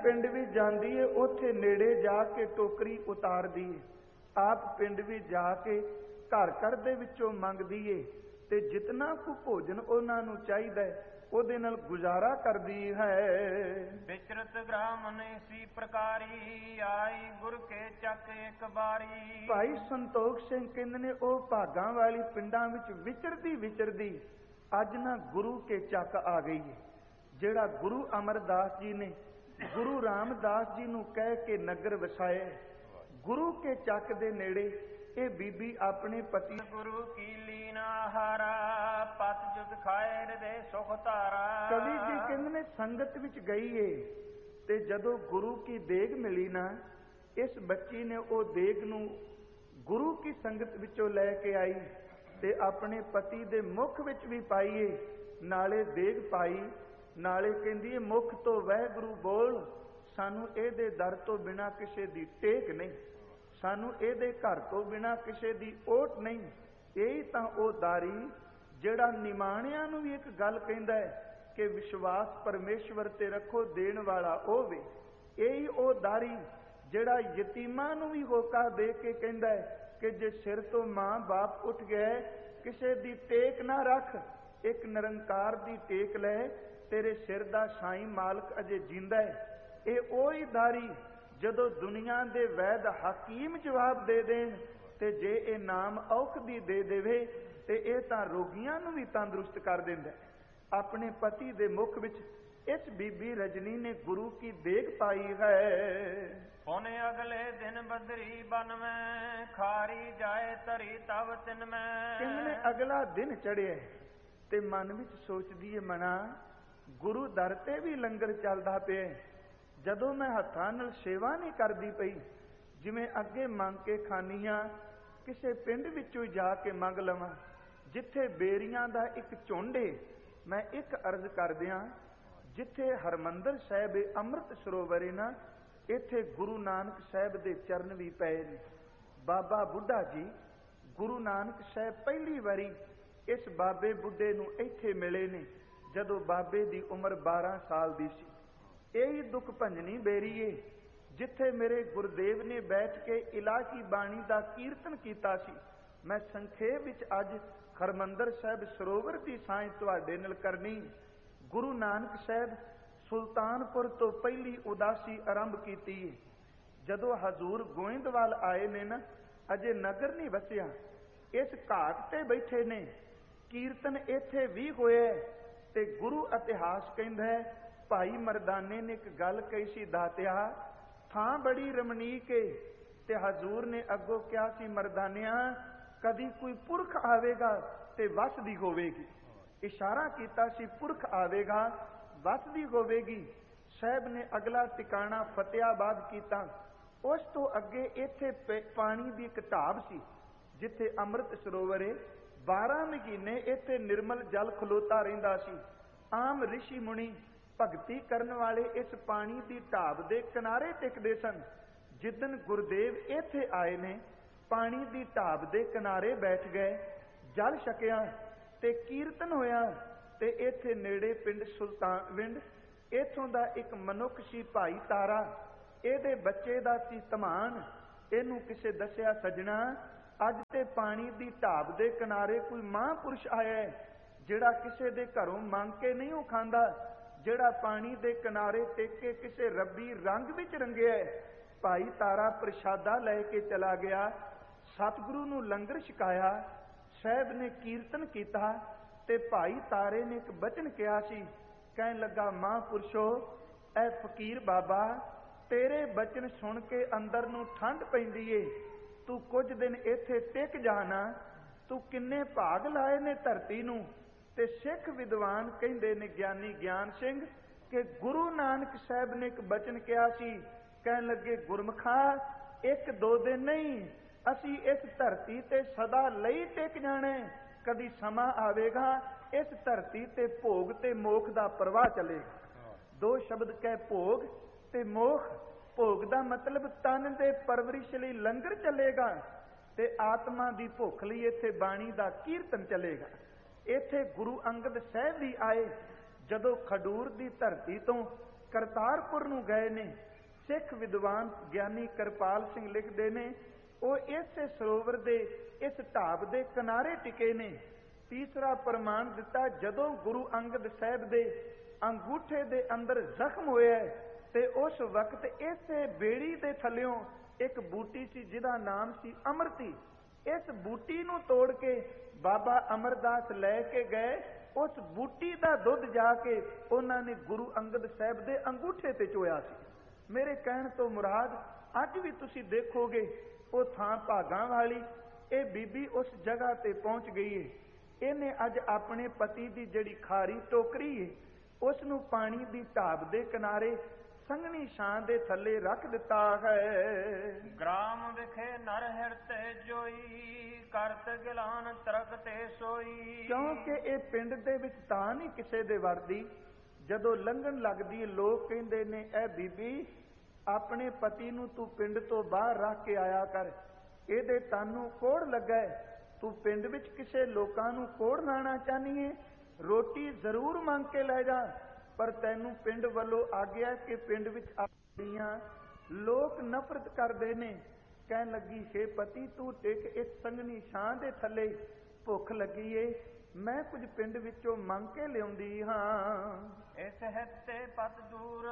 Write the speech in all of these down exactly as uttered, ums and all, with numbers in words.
ਪਿੰਡ ਵੀ ਜਾਂਦੀ ਏ, ਉੱਥੇ ਨੇੜੇ ਜਾ ਕੇ ਟੋਕਰੀ ਉਤਾਰਦੀ ਏ। ਆਪ ਪਿੰਡ ਵੀ ਜਾ ਕੇ ਘਰ ਘਰ ਦੇ ਵਿੱਚੋਂ ਮੰਗਦੀ ਏ ਤੇ ਜਿਤਨਾ ਕੁ ਭੋਜਨ ਉਹਨਾਂ ਨੂੰ ਚਾਹੀਦਾ ਉਹਦੇ ਨਾਲ ਗੁਜ਼ਾਰਾ ਕਰਦੀ ਹੈ। ਵਿਚਰਤ ਗ੍ਰਾਮਨ ਇਸੀ ਪ੍ਰਕਾਰੀ ਆਈ ਗੁਰ ਕੇ ਚੱਕ ਇੱਕ ਬਾਰੀ। ਭਾਈ ਸੰਤੋਖ ਸਿੰਘ ਕਹਿੰਦੇ ਨੇ ਉਹ ਭਾਗਾਂ ਵਾਲੀ ਪਿੰਡਾਂ ਵਿੱਚ ਵਿਚਰਦੀ ਵਿਚਰਦੀ ਅੱਜ ਨਾ ਗੁਰੂ ਕੇ ਚੱਕ ਆ ਗਈ ਹੈ। ਜਿਹੜਾ ਗੁਰੂ ਅਮਰਦਾਸ ਜੀ ਨੇ ਗੁਰੂ ਰਾਮਦਾਸ ਜੀ ਨੂੰ ਕਹਿ ਕੇ ਨਗਰ ਵਸਾਇਆ, ਗੁਰੂ ਕੇ ਚੱਕ ਦੇ ਨੇੜੇ ਇਹ ਬੀਬੀ ਆਪਣੇ ਪਤੀ ਗੁਰੂ ਕੀ ਲੀਨਾ ਹਾਰਾ ਪਤ ਜੁਦ ਖਾਇਰ ਦੇ ਸੁਖ ਧਾਰਾ। ਕਵੀ ਜੀ ਕਹਿੰਦੇ ਨੇ ਸੰਗਤ ਵਿੱਚ ਗਈ ਏ ਤੇ ਜਦੋਂ ਗੁਰੂ ਕੀ ਦੇਗ ਮਿਲੀ ਨਾ, ਇਸ ਬੱਚੀ ਨੇ ਉਹ ਦੇਗ ਨੂੰ ਗੁਰੂ ਕੀ ਸੰਗਤ ਵਿੱਚੋਂ ਲੈ ਕੇ ਆਈ ਤੇ ਆਪਣੇ ਪਤੀ ਦੇ ਮੁਖ ਵਿੱਚ ਵੀ ਪਾਈਏ, ਨਾਲੇ ਦੇਗ ਪਾਈ, ਨਾਲੇ ਕਹਿੰਦੀ ਹੈ ਮੁਖ ਤੋਂ ਵਾਹਿਗੁਰੂ ਬੋਲ, ਸਾਨੂੰ ਇਹਦੇ ਦਰ ਤੋਂ ਬਿਨਾਂ ਕਿਸੇ ਦੀ ਟੇਕ ਨਹੀਂ, ਸਾਨੂੰ ਇਹਦੇ ਘਰ ਤੋਂ ਬਿਨਾਂ ਕਿਸੇ ਦੀ ਓਟ ਨਹੀਂ। ਇਹੀ ਤਾਂ ਉਹ ਦਾਰੀ ਜਿਹੜਾ ਨਿਮਾਣਿਆਂ ਨੂੰ ਵੀ ਇੱਕ ਗੱਲ ਕਹਿੰਦਾ ਹੈ ਕਿ ਵਿਸ਼ਵਾਸ ਪਰਮੇਸ਼ਵਰ ਤੇ ਰੱਖੋ, ਦੇਣ ਵਾਲਾ ਉਹ ਵੇ। ਇਹੀ ਉਹ ਦਾਰੀ ਜਿਹੜਾ ਯਤੀਮਾਂ ਨੂੰ ਵੀ ਹੋਕਾ ਦੇ ਕੇ ਕਹਿੰਦਾ ਹੈ ਕਿ ਜੇ ਸਿਰ ਤੋਂ ਮਾਂ ਬਾਪ ਉੱਠ ਗਏ ਕਿਸੇ ਦੀ ਟੇਕ ਨਾ ਰੱਖ, ਇੱਕ ਨਿਰੰਕਾਰ ਦੀ ਟੇਕ ਲੈ, ਤੇਰੇ ਸਿਰ ਦਾ ਸਾਈਂ ਮਾਲਕ ਅਜੇ ਜਿੰਦਾ ਹੈ। ਇਹ ਉਹੀ ਦਾਰੀ ਜਦੋਂ ਦੁਨੀਆ ਦੇ ਵੈਦ ਹਕੀਮ ਜਵਾਬ ਦੇ ਦੇਣ ਤੇ ਜੇ ਇਹ ਨਾਮ ਔਖਦੀ ਦੇ ਦੇਵੇ ਤੇ ਇਹ ਤਾਂ ਰੋਗੀਆਂ ਨੂੰ ਵੀ ਤੰਦਰੁਸਤ ਕਰ ਦਿੰਦਾ। ਆਪਣੇ ਪਤੀ ਦੇ ਮੁਖ ਵਿੱਚ ਇਸ ਬੀਬੀ ਰਜਨੀ ਨੇ ਗੁਰੂ ਕੀ ਦੇਗ ਪਾਈ ਹੈ। ਉਹਨੇ ਅਗਲੇ ਦਿਨ ਬਦਰੀ ਬਨ ਮੈਂ ਖਾਰੀ ਜਾਏ ਧਰੀ ਤਵ ਤਿਨ ਮੈਂ। ਕਿੰਨੇ ਅਗਲਾ ਦਿਨ ਚੜਿਆ ਤੇ ਮਨ ਵਿੱਚ ਸੋਚਦੀ ਏ ਮਨਾ ਗੁਰੂ ਦਰ ਤੇ ਵੀ ਲੰਗਰ ਚੱਲਦਾ ਪਿਆ, ਜਦੋਂ ਮੈਂ ਹੱਥਾਂ ਨਾਲ ਸੇਵਾ ਨਹੀਂ ਕਰਦੀ ਪਈ, ਜਿਵੇਂ ਅੱਗੇ ਮੰਗ ਕੇ ਖਾਨੀਆਂ ਕਿਸੇ ਪਿੰਡ ਵਿੱਚੋਂ ਜਾ ਕੇ ਮੰਗ ਲਵਾਂ ਜਿੱਥੇ ਬੇਰੀਆਂ ਦਾ ਇੱਕ ਝੁੰਡ ਏ। ਮੈਂ ਇੱਕ ਅਰਜ਼ ਕਰਦਿਆਂ, ਜਿੱਥੇ ਹਰਮੰਦਰ ਸਾਹਿਬ ਅੰਮ੍ਰਿਤ ਸਰੋਵਰ ਏ ਨਾ, ਇੱਥੇ ਗੁਰੂ ਨਾਨਕ ਸਾਹਿਬ ਦੇ ਚਰਨ ਵੀ ਪਏ ਨੇ। ਬਾਬਾ ਬੁੱਢਾ ਜੀ ਗੁਰੂ ਨਾਨਕ ਸਾਹਿਬ ਪਹਿਲੀ ਵਾਰੀ ਇਸ ਬਾਬੇ ਬੁੱਢੇ ਨੂੰ ਇੱਥੇ ਮਿਲੇ ਨੇ ਜਦੋਂ ਬਾਬੇ ਦੀ ਉਮਰ ਬਾਰਾਂ ਸਾਲ ਦੀ ਸੀ। ਇਹੀ ਦੁੱਖ ਭੰਜਨੀ ਬੇਰੀ ਏ ਜਿੱਥੇ ਮੇਰੇ ਗੁਰਦੇਵ ਨੇ ਬੈਠ ਕੇ ਇਲਾਹੀ ਬਾਣੀ ਦਾ ਕੀਰਤਨ ਕੀਤਾ ਸੀ। ਮੈਂ ਸੰਖੇਪ ਵਿੱਚ ਅੱਜ ਹਰਮੰਦਰ ਸਾਹਿਬ ਸਰੋਵਰ ਦੀ ਸਾਂਝ ਤੁਹਾਡੇ ਨਾਲ ਕਰਨੀ। ਗੁਰੂ ਨਾਨਕ ਸਾਹਿਬ ਸੁਲਤਾਨਪੁਰ ਤੋਂ ਪਹਿਲੀ ਉਦਾਸੀ ਆਰੰਭ ਕੀਤੀ ਏ। ਜਦੋਂ ਹਜ਼ੂਰ ਗੋਇੰਦਵਾਲ ਆਏ ਨੇ ਨਾ, ਅਜੇ ਨਗਰ ਨਹੀਂ ਵਸਿਆ, ਇਸ ਘਾਟ ਤੇ ਬੈਠੇ ਨੇ, ਕੀਰਤਨ ਇੱਥੇ ਵੀ ਹੋਇਆ ਤੇ ਗੁਰੂ ਇਤਿਹਾਸ ਕਹਿੰਦਾ ਹੈ ਭਾਈ ਮਰਦਾਨੇ ਨੇ ਇੱਕ ਗੱਲ ਕਹੀ ਸੀ, ਦਾਤਿਆ ਥਾਂ ਬੜੀ ਰਮਣੀਕ ਏ, ਤੇ ਹਜ਼ੂਰ ਨੇ ਅੱਗੋਂ ਕਿਹਾ ਸੀ ਮਰਦਾਨਿਆਂ ਕਦੀ ਕੋਈ ਪੁਰਖ ਆਵੇਗਾ ਤੇ ਵਸਦੀ ਹੋਵੇਗੀ। ਇਸ਼ਾਰਾ ਕੀਤਾ ਸੀ ਪੁਰਖ ਆਵੇਗਾ ਵਸਦੀ ਹੋਵੇਗੀ। ਸਾਹਿਬ ਨੇ ਅਗਲਾ ਟਿਕਾਣਾ ਫਤਿਆਬਾਦ ਕੀਤਾ। ਉਸ ਤੋਂ ਅੱਗੇ ਇੱਥੇ ਪਾਣੀ ਦੀ ਇੱਕ ਢਾਬ ਸੀ ਜਿੱਥੇ ਅੰਮ੍ਰਿਤ ਸਰੋਵਰ ਏ। ਬਾਰਾਂ ਮਹੀਨੇ ਇੱਥੇ ਨਿਰਮਲ ਜਲ ਖਲੋਤਾ ਰਹਿੰਦਾ ਸੀ। ਆਮ ਰਿਸ਼ੀ ਮੁਨੀ ਭਗਤੀ ਕਰਨ ਵਾਲੇ ਇਸ ਪਾਣੀ ਦੀ ਢਾਬ ਦੇ ਕਿਨਾਰੇ ਟਿਕਦੇ ਸਨ। ਜਿੱਦਣ ਗੁਰਦੇਵ ਇੱਥੇ ਆਏ ਨੇ, ਪਾਣੀ ਦੀ ਢਾਬ ਦੇ ਕਿਨਾਰੇ ਬੈਠ ਗਏ, ਜਲ ਛਕਿਆ ਤੇ ਕੀਰਤਨ ਹੋਇਆ। ਤੇ ਇੱਥੇ ਨੇੜੇ ਪਿੰਡ ਸੁਲਤਾਨਵਿੰਡ, ਇੱਥੋਂ ਦਾ ਇੱਕ ਮਨੁੱਖ ਸੀ ਭਾਈ ਤਾਰਾ, ਇਹਦੇ ਬੱਚੇ ਦਾ ਸੀ ਧਮਾਨ। ਇਹਨੂੰ ਕਿਸੇ ਦੱਸਿਆ, ਸੱਜਣਾ ਅੱਜ ਤੇ ਪਾਣੀ ਦੀ ਢਾਬ ਦੇ ਕਿਨਾਰੇ ਕੋਈ ਮਹਾਂਪੁਰਸ਼ ਆਇਆ ਜਿਹੜਾ ਕਿਸੇ ਦੇ ਘਰੋਂ ਮੰਗ ਕੇ ਨਹੀਂ ਉਹ ਖਾਂਦਾ, ਜਿਹੜਾ ਪਾਣੀ ਦੇ ਕਿਨਾਰੇ ਟਿਕ ਕੇ ਕਿਸੇ ਰੱਬੀ ਰੰਗ ਵਿੱਚ ਰੰਗਿਆ। ਭਾਈ ਤਾਰਾ ਪ੍ਰਸ਼ਾਦਾ ਲੈ ਕੇ ਚਲਾ ਗਿਆ, ਸਤਿਗੁਰੂ ਨੂੰ ਲੰਗਰ ਛਕਾਇਆ, ਸਾਹਿਬ ਨੇ ਕੀਰਤਨ ਕੀਤਾ ਤੇ ਭਾਈ ਤਾਰੇ ਨੇ ਇੱਕ ਬਚਨ ਕਿਹਾ ਸੀ। ਕਹਿਣ ਲੱਗਾ, ਮਹਾਂਪੁਰਸ਼ੋ ਐ ਫਕੀਰ ਬਾਬਾ, ਤੇਰੇ ਬਚਨ ਸੁਣ ਕੇ ਅੰਦਰ ਨੂੰ ਠੰਡ ਪੈਂਦੀ ਏ, ਤੂੰ ਕੁਝ ਦਿਨ ਇੱਥੇ ਟਿਕ ਜਾਣਾ। ਤੂੰ ਕਿੰਨੇ ਭਾਗ ਲਾਏ ਨੇ ਧਰਤੀ ਨੂੰ। ਤੇ ਸਿੱਖ ਵਿਦਵਾਨ ਕਹਿੰਦੇ ਨੇ, ਗਿਆਨੀ ਗਿਆਨ ਸਿੰਘ, ਕਿ ਗੁਰੂ ਨਾਨਕ ਸਾਹਿਬ ਨੇ ਇੱਕ ਬਚਨ ਕਿਹਾ ਸੀ। ਕਹਿਣ ਲੱਗੇ, ਗੁਰਮਖਾ ਇੱਕ ਦੋ ਦਿਨ ਨਹੀਂ, ਅਸੀਂ ਇਸ ਧਰਤੀ ਤੇ ਸਦਾ ਲਈ ਟਿਕ ਜਾਣਾ। ਕਦੀ ਸਮਾਂ ਆਵੇਗਾ ਇਸ ਧਰਤੀ ਤੇ ਭੋਗ ਤੇ ਮੋਖ ਦਾ ਪ੍ਰਵਾਹ ਚੱਲੇਗਾ। ਦੋ ਸ਼ਬਦ ਕਹਿ, ਭੋਗ ਤੇ ਮੋਖ। ਭੋਗ ਦਾ ਮਤਲਬ ਤਨ ਦੇ ਪਰਵਰਿਸ਼ ਲਈ ਲੰਗਰ ਚੱਲੇਗਾ ਤੇ ਆਤਮਾ ਦੀ ਭੁੱਖ ਲਈ ਇੱਥੇ ਬਾਣੀ ਦਾ ਕੀਰਤਨ ਚੱਲੇਗਾ। ਇੱਥੇ ਗੁਰੂ ਅੰਗਦ ਸਾਹਿਬ ਵੀ ਆਏ ਜਦੋਂ ਖਡੂਰ ਦੀ ਧਰਤੀ ਤੋਂ ਕਰਤਾਰਪੁਰ ਨੂੰ ਗਏ ਨੇ। ਸਿੱਖ ਵਿਦਵਾਨ ਗਿਆਨੀ ਕਿਰਪਾਲ ਸਿੰਘ ਲਿਖਦੇ ਨੇ, ਉਹ ਇਸੇ ਸਰੋਵਰ ਦੇ ਇਸ ਢਾਬ ਦੇ ਕਿਨਾਰੇ ਟਿਕੇ ਨੇ। ਤੀਸਰਾ ਪ੍ਰਮਾਣ ਦਿੱਤਾ, ਜਦੋਂ ਗੁਰੂ ਅੰਗਦ ਸਾਹਿਬ ਦੇ ਅੰਗੂਠੇ ਦੇ ਅੰਦਰ ਜ਼ਖਮ ਹੋਇਆ ਤੇ ਉਸ ਵਕਤ ਇਸੇ ਬੇੜੀ ਦੇ ਥੱਲਿਓਂ ਇੱਕ ਬੂਟੀ ਸੀ ਜਿਹਦਾ ਨਾਮ ਸੀ ਅੰਮ੍ਰਿਤੀ। ਇਸ ਬੂਟੀ ਨੂੰ ਤੋੜ ਕੇ ਬਾਬਾ ਅਮਰਦਾਸ ਲੈ ਕੇ ਗਏ। ਉਸ ਬੂਟੀ ਦਾ ਦੁੱਧ ਜਾ ਕੇ ਉਹਨਾਂ ਨੇ ਗੁਰੂ ਅੰਗਦ ਸਾਹਿਬ ਦੇ ਅੰਗੂਠੇ ਤੇ ਚੋਇਆ ਸੀ। ਮੇਰੇ ਕਹਿਣ ਤੋਂ ਮੁਰਾਦ, ਅੱਜ ਵੀ ਤੁਸੀਂ ਦੇਖੋਗੇ ਉਹ ਥਾਂ ਭਾਗਾਂ ਵਾਲੀ, ਇਹ ਬੀਬੀ ਉਸ ਜਗ੍ਹਾ ਤੇ ਪਹੁੰਚ ਗਈ ਏ। ਇਹਨੇ ਅੱਜ ਆਪਣੇ ਪਤੀ ਦੀ ਜਿਹੜੀ ਖਾਰੀ ਟੋਕਰੀ ਏ ਉਸ ਨੂੰ ਪਾਣੀ ਦੀ ਢਾਬ ਦੇ ਕਿਨਾਰੇ ਸੰਘਣੀ ਛਾਂ ਦੇ ਥੱਲੇ ਰੱਖ ਦਿੱਤਾ ਹੈ। ਗ੍ਰਾਮ ਵਿਖੇ ਨਰ ਹਿਰਤੇ ਜੋਈ, ਕਰਤ ਗਿਲਾਨ ਤਰਕ ਤੇ ਸੋਈ। ਕਿਉਂਕਿ ਇਹ ਪਿੰਡ ਦੇ ਵਿੱਚ ਤਾਂ ਨਹੀਂ ਕਿਸੇ ਦੇ ਵੜਦੀ, ਜਦੋਂ ਲੰਘਣ ਲੱਗਦੀ ਲੋਕ ਕਹਿੰਦੇ ਨੇ, ਇਹ ਬੀਬੀ ਆਪਣੇ ਪਤੀ ਨੂੰ ਤੂੰ ਪਿੰਡ ਤੋਂ ਬਾਹਰ ਰੱਖ ਕੇ ਆਇਆ ਕਰ, ਇਹਦੇ ਤਨ ਨੂੰ ਕੋੜ ਲੱਗਾ, ਤੂੰ ਪਿੰਡ ਵਿੱਚ ਕਿਸੇ ਲੋਕਾਂ ਨੂੰ ਕੋੜ ਲਾਣਾ ਚਾਹਨੀ ਏ, ਰੋਟੀ ਜ਼ਰੂਰ ਮੰਗ ਕੇ ਲੈ ਜਾ, ਪਰ ਤੈਨੂੰ ਪਿੰਡ ਵੱਲੋਂ ਆਗਿਆ ਕਿ ਪਿੰਡ ਵਿੱਚ ਆਈਆਂ ਲੋਕ ਨਫ਼ਰਤ ਕਰਦੇ ਨੇ। ਕਹਿਣ ਲੱਗੀ, ਹੇ ਪਤੀ ਤੂੰ ਟਿਕ ਇਸ ਸੰਘਣੀ ਛਾਂ ਦੇ ਥੱਲੇ, ਭੁੱਖ ਲੱਗੀ ਏ, ਮੈਂ ਕੁਝ ਪਿੰਡ ਵਿੱਚੋਂ ਮੰਗ ਕੇ ਲਿਆਉਂਦੀ ਹਾਂ। ਇਸ ਹਿੱਤੇ ਪਤ ਦੂਰ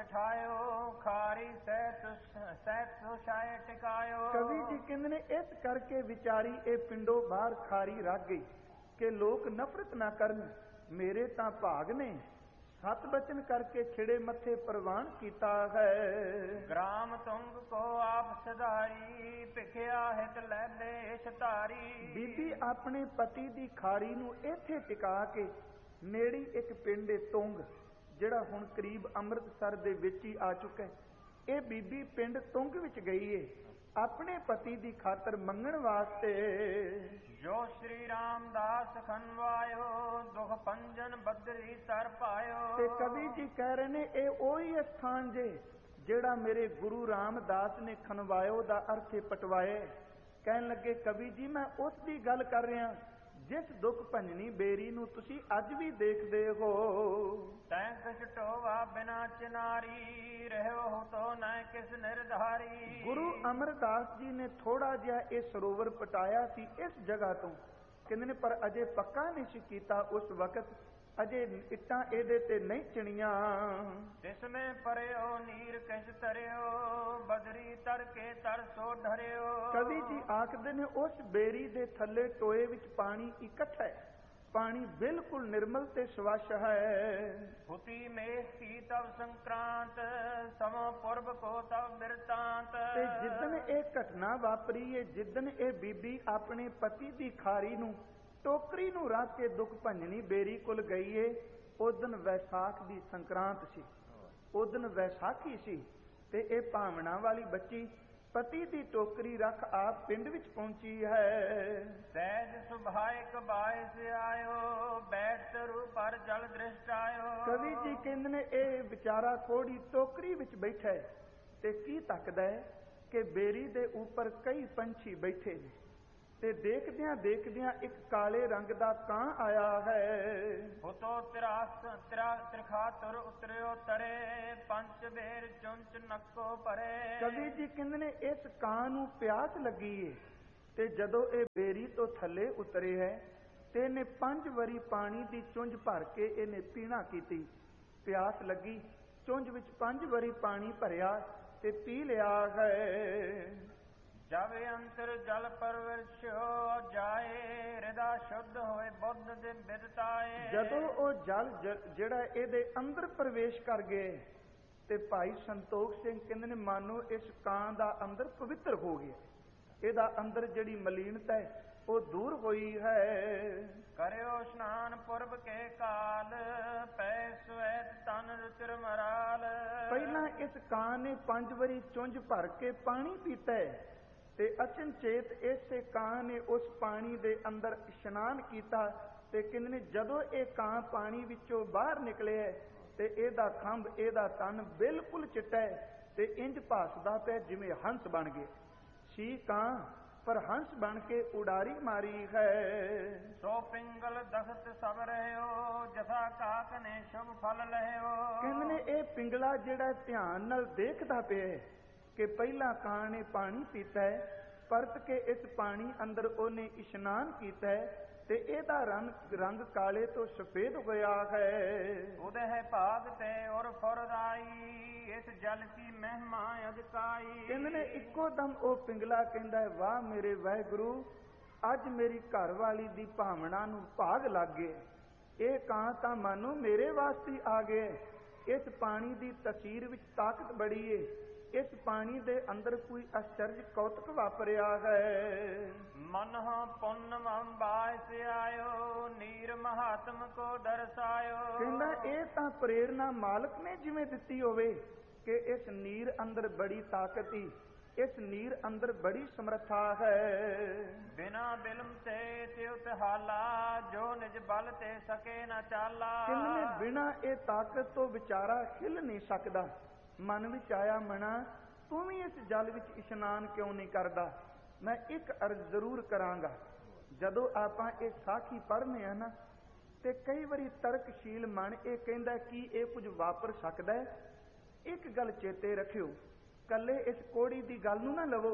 ਬਿਠਾਇਓ, ਖਾਰੀ ਸਹਿਤ ਸਹਿਤ ਸੁਸ਼ਾਏ ਟਿਕਾਇਓ। ਕਵੀ ਜੀ ਕਹਿੰਦੇ ਨੇ, ਇਸ ਕਰਕੇ ਵਿਚਾਰੀ ਇਹ ਪਿੰਡੋਂ ਬਾਹਰ ਖਾਰੀ ਰੱਖ ਗਈ ਕਿ ਲੋਕ ਨਫ਼ਰਤ ਨਾ ਕਰਨ। ਮੇਰੇ ਤਾਂ ਭਾਗ ਨੇ, ਸਤ ਬਚਨ ਕਰਕੇ ਖਿੜੇ ਮੱਥੇ ਪ੍ਰਵਾਨ ਕੀਤਾ ਹੈ। ਗ੍ਰਾਮ ਤੁੰਗ ਕੋ ਆਪ ਸਧਾਰੀ, ਭਿਖਿਆ ਹਿਤ ਲੈ ਦੇਸ਼ ਧਾਰੀ। ਬੀਬੀ ਆਪਣੇ ਪਤੀ ਦੀ ਖਾਰੀ ਨੂੰ ਇੱਥੇ ਟਿਕਾ ਕੇ ਨੇੜੀ ਇੱਕ ਪਿੰਡ ਏ ਤੁੰਗ, ਜਿਹੜਾ ਹੁਣ ਕਰੀਬ ਅੰਮ੍ਰਿਤਸਰ ਦੇ ਵਿੱਚ ਹੀ ਆ ਚੁੱਕਾ ਹੈ। ਇਹ ਬੀਬੀ ਪਿੰਡ ਤੁੰਗ ਵਿੱਚ ਗਈ ਏ ਆਪਣੇ ਪਤੀ ਦੀ ਖਾਤਰ ਮੰਗਣ ਵਾਸਤੇ। ਜੋ ਸ਼੍ਰੀ ਰਾਮਦਾਸ ਖਨਵਾਇਓ, ਦੁਖ ਪੰਜਨ ਬਦਰੀ ਤਰ ਪਾਇਓ। ਤੇ ਕਵੀ ਜੀ ਕਹਿ ਰਹੇ ਨੇ, ਇਹ ਉਹੀ ਸਥਾਨ ਜੇ ਜਿਹੜਾ ਮੇਰੇ ਗੁਰੂ ਰਾਮਦਾਸ ਨੇ ਖਨਵਾਇਓ ਦਾ ਅਰਥ ਪਟਵਾਏ। ਕਹਿਣ ਲੱਗੇ, ਕਵੀ ਜੀ ਮੈਂ ਉਸ ਦੀ ਗੱਲ ਕਰ ਰਿਹਾ ਜਿਸ ਦੁੱਖ ਭੰਜਣੀ ਬੇਰੀ ਨੂੰ ਤੁਸੀਂ ਅੱਜ ਵੀ ਦੇਖਦੇ ਹੋ। ਤੈਂ ਕਿਛ ਟੋਵਾ ਬਿਨਾ ਚਿਨਾਰੀ, ਰਹਿਓ ਤੋ ਨਾ ਕਿਸ ਨਿਰਧਾਰੀ। ਗੁਰੂ ਅਮਰਦਾਸ ਜੀ ਨੇ ਥੋੜਾ ਜਿਹਾ ਇਹ ਸਰੋਵਰ ਪਟਾਇਆ ਸੀ ਇਸ ਜਗ੍ਹਾ ਤੋਂ, ਕਹਿੰਦੇ ਨੇ, ਪਰ ਅਜੇ ਪੱਕਾ ਨਹੀਂ ਸੀ ਕੀਤਾ ਉਸ ਵਕਤ, ਅਜੇ ਇੱਟਾਂ ਇਹਦੇ ਤੇ ਨਹੀਂ ਚਿਣੀਆਂ। ਤਿਸਮੇ ਪਰਿਓ ਨੀਰ ਕਿਛ ਤਰਿਓ, ਬਦਰੀ ਤਰ ਕੇ ਤਰ ਸੋ ਢਰਿਓ। ਕਵੀ ਜੀ ਆਖਦੇ ਨੇ, ਉਸ ਬੇਰੀ ਦੇ ਥੱਲੇ ਟੋਏ ਵਿੱਚ ਪਾਣੀ ਇਕੱਠਾ ਹੈ, ਪਾਣੀ ਬਿਲਕੁਲ ਨਿਰਮਲ ਤੇ ਸਵੱਛ ਹੈ। ਹੁਤੀ ਮੇਖ ਕੀ ਤਵ ਸੰਕ੍ਰਾਂਤ, ਸਮੋ ਪੁਰਬ ਕੋ ਤਵ ਬਿਰਤਾਂਤ। ਤੇ ਜਿੱਦਣ ਇਹ ਘਟਨਾ ਵਾਪਰੀ ਏ, ਜਿੱਦਣ ਇਹ ਬੀਬੀ ਆਪਣੇ ਪਤੀ ਦੀ ਖਾਰੀ ਨੂੰ ਟੋਕਰੀ ਨੂੰ ਰੱਖ ਕੇ ਦੁੱਖ ਭੰਜਣੀ ਬੇਰੀ ਕੋਲ ਗਈ ਏ, ਉਸ ਦਿਨ ਵੈਸਾਖ ਦੀ ਸੰਕਰਾਂਤ ਸੀ, ਉਸ ਦਿਨ ਵੈਸਾਖੀ ਸੀ। ਤੇ ਇਹ ਭਾਵਨਾ ਵਾਲੀ ਬੱਚੀ ਪਤੀ ਦੀ ਟੋਕਰੀ ਰੱਖ ਆਪ ਪਿੰਡ ਵਿੱਚ ਪਹੁੰਚੀ ਹੈ। ਸਹਿਜ ਸੁਭਾਇਕ ਬਾਇਸ ਆਇਓ, ਬੈਠ ਤਰੂ ਪਰ ਜਲ ਦ੍ਰਿਸ਼ਟ ਆਇਓ। ਕਵੀ ਜੀ ਕਹਿੰਦੇ ਨੇ, ਇਹ ਵਿਚਾਰਾ ਕੋੜੀ ਟੋਕਰੀ ਵਿੱਚ ਬੈਠਾ ਹੈ ਤੇ ਕੀ ਤੱਕਦਾ ਹੈ ਕਿ ਬੇਰੀ ਦੇ ਉੱਪਰ ਕਈ ਪੰਛੀ ਬੈਠੇ ਨੇ, ਤੇ ਦੇਖਦਿਆਂ ਦੇਖਦਿਆਂ ਇੱਕ ਕਾਲੇ ਰੰਗ ਦਾ ਕਾਂ ਆਇਆ ਹੈ। ਹੁਤੋ ਤਿਰਾਸ ਤਿਰਾ ਤਿਰਖਾ ਤੁਰ ਉਤਰਿਓ ਤਰੇ, ਪੰਚ ਬੇਰ ਚੁੰਚ ਨੱਕੋ ਪਰੇ। ਕਵੀ ਜੀ ਕਹਿੰਦੇ ਨੇ, ਇਸ ਕਾਂ ਨੂੰ ਪਿਆਸ ਲੱਗੀ ਏ ਤੇ ਜਦੋਂ ਇਹ ਬੇਰੀ ਤੋਂ ਥੱਲੇ ਉਤਰੇ ਹੈ ਤੇ ਇਹਨੇ ਪੰਜ ਵਾਰੀ ਪਾਣੀ ਦੀ ਚੁੰਝ ਭਰ ਕੇ ਇਹਨੇ ਪੀਣਾ ਕੀਤੀ। ਪਿਆਸ ਲੱਗੀ, ਚੁੰਝ ਵਿੱਚ ਪੰਜ ਵਾਰੀ ਪਾਣੀ ਭਰਿਆ ਤੇ ਪੀ ਲਿਆ ਹੈ। ਜਬ ਅੰਤਰ ਜਲ ਪਰਵਰਸ਼ੋ ਜਾਏ, ਹਿਰਦਾ ਸ਼ੁੱਧ ਹੋਏ ਬੁੱਧ ਦੇ ਬਿਰਤਾਏ। ਜਦੋਂ ਉਹ ਜਲ ਜਿਹੜਾ ਇਹਦੇ ਅੰਦਰ ਪ੍ਰਵੇਸ਼ ਕਰ ਗਏ ਤੇ ਭਾਈ ਸੰਤੋਖ ਸਿੰਘ ਕਹਿੰਦੇ ਨੇ, ਮਾਨੋ ਇਸ ਕਾਂ ਦਾ ਅੰਦਰ ਪਵਿੱਤਰ ਹੋ ਗਿਆ, ਇਹਦਾ ਅੰਦਰ ਜਿਹੜੀ ਮਲੀਨਤਾ ਹੈ ਉਹ ਦੂਰ ਹੋਈ ਹੈ। ਕਰਿਓ ਇਸ਼ਨਾਨ ਪੁਰਬ ਕੇ ਕਾਲ, ਪੈ ਸਵੈਤ ਤਨ ਰੁਚਿਰ ਮਰਾਲ। ਪਹਿਲਾਂ ਇਸ ਕਾਂ ਨੇ ਪੰਜ ਵਾਰੀ ਚੁੰਝ ਭਰ ਕੇ ਪਾਣੀ ਪੀਤਾ ਹੈ ਤੇ ਅਚਨਚੇਤ ਇਸੇ ਕਾਂ ਨੇ ਉਸ ਪਾਣੀ ਦੇ ਅੰਦਰ ਇਸ਼ਨਾਨ ਕੀਤਾ। ਤੇ ਕਹਿੰਦੇ ਨੇ, ਜਦੋਂ ਇਹ ਕਾਂ ਪਾਣੀ ਵਿੱਚੋਂ ਬਾਹਰ ਨਿਕਲਿਆ ਤੇ ਇਹਦਾ ਖੰਭ, ਇਹਦਾ ਤਨ ਬਿਲਕੁਲ ਚਿੱਟਾ ਹੈ ਤੇ ਇੰਜ ਭਾਸਦਾ ਪਿਆ ਜਿਵੇਂ ਹੰਸ ਬਣ ਗਏ। ਸੀ ਕਾਂ, ਪਰ ਹੰਸ ਬਣ ਕੇ ਉਡਾਰੀ ਮਾਰੀ ਹੈ। ਸੋ ਪਿੰਗਲ ਦਖਤ ਸਭ ਰਹਿਓ ਜਥਾ ਕਾਕ ਨੇ ਸ਼ੁਭ ਫਲ ਲਹਿਓ। ਕਹਿੰਦੇ ਨੇ ਇਹ ਪਿੰਗਲਾ ਜਿਹੜਾ ਧਿਆਨ ਨਾਲ ਦੇਖਦਾ ਪਿਆ ਕਿ ਪਹਿਲਾਂ ਕਾਂ ਨੇ ਪਾਣੀ ਪੀਤਾ ਹੈ, ਪਰਤ ਕੇ ਇਸ ਪਾਣੀ ਅੰਦਰ ਉਹਨੇ ਇਸ਼ਨਾਨ ਕੀਤਾ ਹੈ ਤੇ ਇਹਦਾ ਰੰਗ ਰੰਗ ਕਾਲੇ ਤੋਂ ਸਫੇਦ ਹੋਇਆ ਹੈ। ਉਹਦੇ ਹੈ ਭਾਗ ਤੇ ਔਰ ਫੁਰਦਾਈ ਇਸ ਜਲ ਕੀ ਮਹਿਮਾ ਅਧਿਕਾਈ। ਕਹਿੰਦੇ ਨੇ ਇੱਕੋ ਦਮ ਉਹ ਪਿੰਗਲਾ ਕਹਿੰਦਾ ਹੈ, ਵਾਹ ਮੇਰੇ ਵਾਹਿਗੁਰੂ, ਅੱਜ ਮੇਰੀ ਘਰ ਵਾਲੀ ਦੀ ਭਾਵਨਾ ਨੂੰ ਭਾਗ ਲੱਗ ਗਏ। ਇਹ ਕਾਂ ਤਾਂ ਮਾਨੋ ਮੇਰੇ ਵਾਸਤੇ ਆ ਗਏ। ਇਸ ਪਾਣੀ ਦੀ ਤਸੀਰ ਵਿੱਚ ਤਾਕਤ ਬੜੀ ਏ। ਇਸ ਪਾਣੀ ਦੇ ਅੰਦਰ ਕੋਈ ਅਚਰਜ ਕੌਤਕ ਵਾਪਰਿਆ ਹੈ। ਮਨ ਹਾਂ ਪੁੰਨ ਬਾਇਸ ਆਇਓ ਨੀਰ ਮਹਾਤਮ ਕੋ ਦਰਸਾਇਓ। ਕਹਿੰਦਾ ਇਹ ਤਾਂ ਪ੍ਰੇਰਨਾ ਮਾਲਕ ਨੇ ਜਿਵੇਂ ਦਿੱਤੀ ਹੋਵੇ ਕਿ ਇਸ ਨੀਰ ਅੰਦਰ ਬੜੀ ਤਾਕਤ ਹੀ, ਇਸ ਨੀਰ ਅੰਦਰ ਬੜੀ ਸਮਰੱਥਾ ਹੈ। ਬਿਨਾ ਬਿਲਮ ਤੇ ਤਿਉ ਹਾਲਾ ਜੋ ਨਿਜ ਬਲ ਤੇ ਸਕੇ ਨਾ ਚਾਲਾ। ਕਹਿੰਦੇ ਬਿਨਾ ਇਹ ਤਾਕਤ ਤੋਂ ਵਿਚਾਰਾ ਹਿੱਲ ਨਹੀਂ ਸਕਦਾ। ਮਨ ਵਿੱਚ ਆਇਆ, ਮਨਾ ਤੂੰ ਵੀ ਇਸ ਜਲ ਵਿੱਚ ਇਸ਼ਨਾਨ ਕਿਉਂ ਨਹੀਂ ਕਰਦਾ? ਮੈਂ ਇੱਕ ਅਰਜ਼ ਜ਼ਰੂਰ ਕਰਾਂਗਾ। ਜਦੋਂ ਆਪਾਂ ਇਹ ਸਾਖੀ ਪੜ੍ਹਨੇ ਆ ਨਾ ਤੇ ਕਈ ਵਾਰੀ ਤਰਕਸ਼ੀਲ ਮਨ ਇਹ ਕਹਿੰਦਾ ਕਿ ਇਹ ਕੁਝ ਵਾਪਰ ਸਕਦਾ ਹੈ। ਇੱਕ ਗੱਲ ਚੇਤੇ ਰੱਖਿਓ, ਕੱਲੇ ਇਸ ਕੋੜੀ ਦੀ ਗੱਲ ਨੂੰ ਨਾ ਲਵੋ,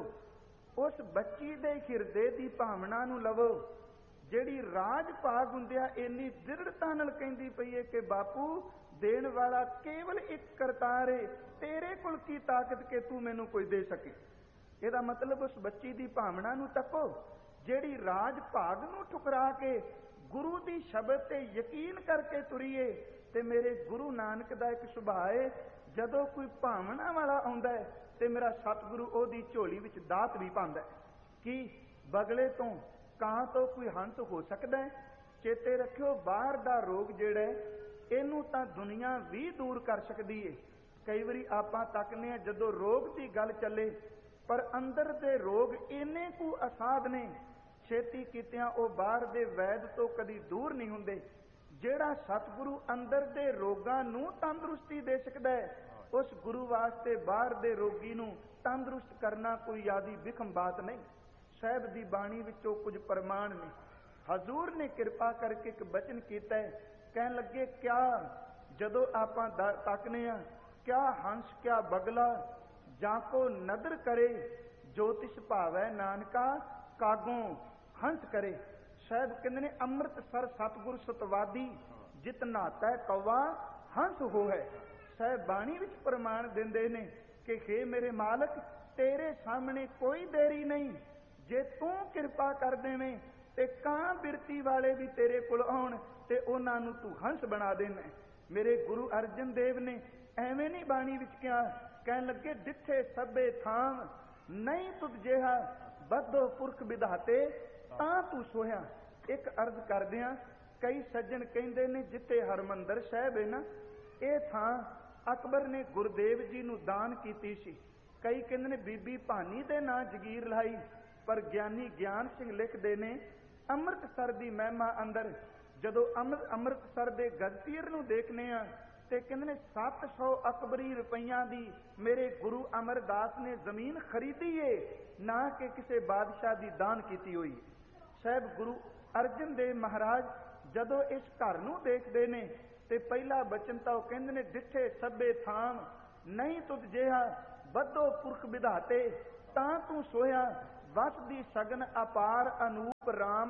ਉਸ ਬੱਚੀ ਦੇ ਹਿਰਦੇ ਦੀ ਭਾਵਨਾ ਨੂੰ ਲਵੋ ਜਿਹੜੀ ਰਾਜ ਭਾਗ ਹੁੰਦਿਆ ਇੰਨੀ ਦ੍ਰਿੜਤਾ ਨਾਲ ਕਹਿੰਦੀ ਪਈ ਹੈ ਕਿ ਬਾਪੂ ਦੇਣ ਵਾਲਾ ਕੇਵਲ ਇੱਕ ਕਰਤਾਰ ਏ, ਤੇਰੇ ਕੋਲ ਕੀ ਤਾਕਤ ਕਿ ਤੂੰ ਮੈਨੂੰ ਕੋਈ ਦੇ ਸਕੇ। ਇਹਦਾ ਮਤਲਬ ਉਸ ਬੱਚੀ ਦੀ ਭਾਵਨਾ ਨੂੰ ਤੱਕੋ ਜਿਹੜੀ ਰਾਜ ਭਾਗ ਨੂੰ ਠੁਕਰਾ ਕੇ ਗੁਰੂ ਦੀ ਸ਼ਬਦ ਤੇ ਯਕੀਨ ਕਰਕੇ ਤੁਰੀਏ। ਤੇ ਮੇਰੇ ਗੁਰੂ ਨਾਨਕ ਦਾ ਇੱਕ ਸੁਭਾਅ ਏ, ਜਦੋਂ ਕੋਈ ਭਾਵਨਾ ਵਾਲਾ ਆਉਂਦਾ ਹੈ ਤੇ ਮੇਰਾ ਸਤਿਗੁਰੂ ਉਹਦੀ ਝੋਲੀ ਵਿੱਚ ਦਾਤ ਵੀ ਪਾਉਂਦਾ ਹੈ। ਕੀ ਬਗਲੇ ਤੋਂ, ਕਾਂ ਤੋਂ ਕੋਈ ਹੰਸ ਹੋ ਸਕਦਾ ਹੈ? ਚੇਤੇ ਰੱਖਿਓ, ਬਾਹਰ ਦਾ ਰੋਗ ਜਿਹੜਾ ਇਹਨੂੰ ਤਾਂ ਦੁਨੀਆ ਵੀ ਦੂਰ ਕਰ ਸਕਦੀ ਏ। ਕਈ ਵਾਰੀ ਆਪਾਂ ਤੱਕਨੇ ਆ ਜਦੋਂ ਰੋਗ ਦੀ ਗੱਲ ਚੱਲੇ, ਪਰ ਅੰਦਰ ਦੇ ਰੋਗ ਇੰਨੇ ਕੁ ਅਸਾਧ ਨੇ, ਛੇਤੀ ਕੀਤਿਆਂ ਉਹ ਬਾਹਰ ਦੇ ਵੈਦ ਤੋਂ ਕਦੀ ਦੂਰ ਨਹੀਂ ਹੁੰਦੇ। ਜਿਹੜਾ ਸਤਿਗੁਰੂ ਅੰਦਰ ਦੇ ਰੋਗਾਂ ਨੂੰ ਤੰਦਰੁਸਤੀ ਦੇ ਸਕਦਾ ਹੈ, ਉਸ ਗੁਰੂ ਵਾਸਤੇ ਬਾਹਰ ਦੇ ਰੋਗੀ ਨੂੰ ਤੰਦਰੁਸਤ ਕਰਨਾ ਕੋਈ ਯਾਦੀ ਵਿਖਮ ਬਾਤ ਨਹੀਂ। ਸਾਹਿਬ ਦੀ ਬਾਣੀ ਵਿੱਚੋਂ ਕੁਝ ਪ੍ਰਮਾਣ ਨੇ। ਹਜ਼ੂਰ ਨੇ ਕਿਰਪਾ ਕਰਕੇ ਇੱਕ ਬਚਨ ਕੀਤਾ ਹੈ, ਕਹਿਣ ਲੱਗੇ ਕਿਆ ਜਦੋਂ ਆਪਾਂ ਤੱਕਨੇ ਆ, ਕਿਆ ਹੰਸ ਕਿਆ ਬਗਲਾ ਜਾਂ ਕੋ ਨਦਰ ਕਰੇ, ਜੋਤਿਸ਼ ਭਾਵੈ ਨਾਨਕਾ ਕਾਗੋਂ ਹੰਸ ਕਰੇ। ਸਾਹਿਬ ਕਹਿੰਦੇ ਨੇ ਅੰਮ੍ਰਿਤਸਰ ਸਤਿਗੁਰ ਸਤਵਾਦੀ ਜਿਤ ਨਾਤਾ ਕੌਵਾ ਹੰਸ ਹੋਏ। ਸਾਹਿਬ ਬਾਣੀ ਵਿੱਚ ਪ੍ਰਮਾਣ ਦਿੰਦੇ ਨੇ ਕਿ ਹੇ ਮੇਰੇ ਮਾਲਕ, ਤੇਰੇ ਸਾਹਮਣੇ ਕੋਈ ਦੇਰੀ ਨਹੀਂ। ਜੇ ਤੂੰ ਕਿਰਪਾ ਕਰ ਦੇਵੇਂ ਤੇ ਕਾਂ ਬਿਰਤੀ ਵਾਲੇ ਵੀ ਤੇਰੇ ਕੋਲ ਆਉਣ ਤੇ ਉਹਨਾਂ ਨੂੰ ਤੂੰ ਹੰਸ ਬਣਾ ਦੇਣਾ। ਮੇਰੇ ਗੁਰੂ ਅਰਜਨ ਦੇਵ ਨੇ ਐਵੇਂ ਨਹੀਂ ਬਾਣੀ ਵਿੱਚ ਕਿਹਾ, ਕਹਿਣ ਲੱਗੇ ਜਿੱਥੇ ਸਭੇ ਥਾਂ ਨਹੀਂ ਤੁਧ ਜਿਹਾ ਬੱਧੋ ਪੁਰਖ ਵਿਧਾਤੇ ਤਾਂ ਤੂੰ ਸੋਇਆ। ਇੱਕ ਅਰਜ਼ ਕਰਦਿਆਂ, ਕਈ ਸੱਜਣ ਕਹਿੰਦੇ ਨੇ ਜਿੱਥੇ ਹਰਮੰਦਰ ਸਾਹਿਬ ਹੈ ਨਾ, ਇਹ ਥਾਂ ਅਕਬਰ ਨੇ ਗੁਰਦੇਵ ਜੀ ਨੂੰ ਦਾਨ ਕੀਤੀ ਸੀ। ਕਈ ਕਹਿੰਦੇ ਨੇ ਬੀਬੀ ਭਾਨੀ ਦੇ ਨਾਂ ਜਗੀਰ ਲਾਈ, ਪਰ ਗਿਆਨੀ ਗਿਆਨ ਸਿੰਘ ਲਿਖਦੇ ਨੇ ਅੰਮ੍ਰਿਤਸਰ ਦੀ ਮਹਿਮਾ ਅੰਦਰ ਜਦੋਂ ਅੰਮ੍ਰਿਤਸਰ ਦੇ ਗਜਤੀਰ ਨੂੰ ਦੇਖਨੇ ਆ ਤੇ ਕਹਿੰਦੇ ਨੇ ਸੱਤ ਸੌ ਅਕਬਰੀ ਰੁਪਈਆਂ ਦੀ ਮੇਰੇ ਗੁਰੂ ਅਮਰਦਾਸ ਨੇ ਜ਼ਮੀਨ ਖਰੀਦੀ ਏ, ਨਾ ਕਿ ਕਿਸੇ ਬਾਦਸ਼ਾਹ ਦੀ ਦਾਨ ਕੀਤੀ ਹੋਈ। ਸਾਹਿਬ ਗੁਰੂ ਅਰਜਨ ਦੇਵ ਮਹਾਰਾਜ ਜਦੋਂ ਇਸ ਘਰ ਨੂੰ ਦੇਖਦੇ ਨੇ ਤੇ ਪਹਿਲਾ ਬਚਨ ਤਾਂ ਉਹ ਕਹਿੰਦੇ ਨੇ ਜਿੱਥੇ ਸਭੇ ਥਾਂ ਨਹੀਂ ਤੁਧ ਜਿਹਾ ਬੱਧੋ ਪੁਰਖ ਵਿਧਾਤੇ ਤਾਂ ਤੂੰ ਸੋਇਆ। ਵਸ ਦੀ ਸਗਨ ਅਪਾਰ ਅਨੂਪ